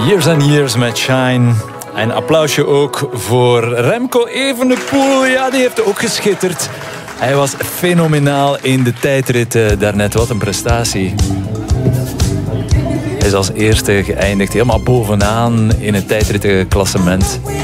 Years and Years met Shine. En applausje ook voor Remco Evenepoel. Ja, die heeft ook geschitterd. Hij was fenomenaal in de tijdrit daarnet. Wat een prestatie. Hij is als eerste geëindigd. Helemaal bovenaan in het tijdrittenklassement.